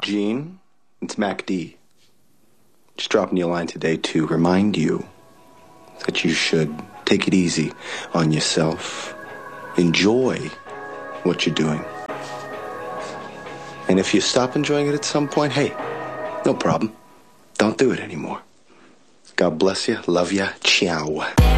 Gene. It's Mac D. Just dropping you a line today to remind you that you should take it easy on yourself. Enjoy what you're doing. And if you stop enjoying it at some point, hey, no problem. Don't do it anymore. God bless you. Love ya. Ciao.